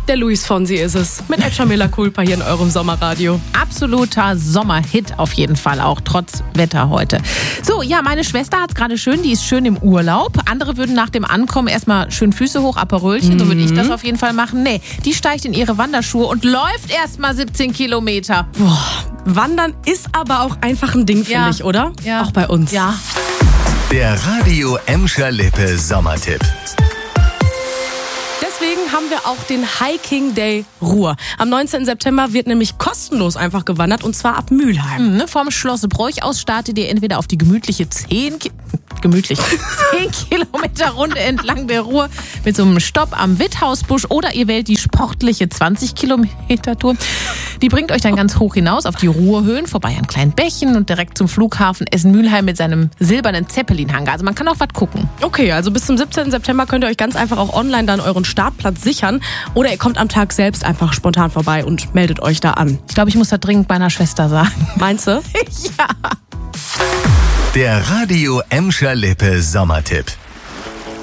der Luis Fonsi ist es. Mit Edgar Miller-Culpa hier in eurem Sommerradio. Absoluter Sommerhit auf jeden Fall, auch trotz Wetter heute. So, ja, meine Schwester hat's gerade schön, die ist schön im Urlaub. Andere würden nach dem Ankommen erstmal schön Füße hoch, Aperölchen, so würde ich das auf jeden Fall machen. Nee, die steigt in ihre Wanderschuhe und läuft erstmal 17 Kilometer. Boah, Wandern ist aber auch einfach ein Ding, finde ich, oder? Ja. Auch bei uns. Ja. Der Radio Emscher Lippe Sommertipp. Deswegen haben wir auch den Hiking Day Ruhr. Am 19. September wird nämlich kostenlos einfach gewandert und zwar ab Mülheim. Vom Schloss Broich aus startet ihr entweder auf die gemütliche 10 Kilometer Runde entlang der Ruhr mit so einem Stopp am Witthausbusch oder ihr wählt die sportliche 20 Kilometer Tour. Die bringt euch dann ganz hoch hinaus auf die Ruhrhöhen, vorbei an kleinen Bächen und direkt zum Flughafen Essen-Mülheim mit seinem silbernen Zeppelin-Hangar. Also man kann auch was gucken. Okay, also bis zum 17. September könnt ihr euch ganz einfach auch online dann euren Startplatz sichern oder ihr kommt am Tag selbst einfach spontan vorbei und meldet euch da an. Ich glaube, ich muss das dringend meiner Schwester sagen. Meinst du? Ja. Der Radio Emscher Lippe Sommertipp.